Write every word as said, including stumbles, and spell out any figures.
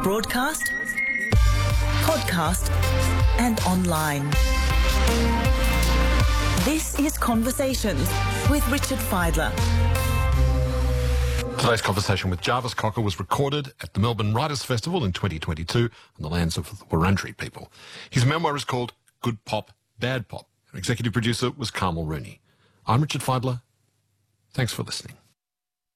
Broadcast, podcast and online. This is Conversations with Richard Fidler. Today's conversation with Jarvis Cocker was recorded at the Melbourne Writers' Festival in twenty twenty-two on the lands of the Wurundjeri people. His memoir is called Good Pop, Bad Pop. Our executive producer was Carmel Rooney. I'm Richard Fidler. Thanks for listening.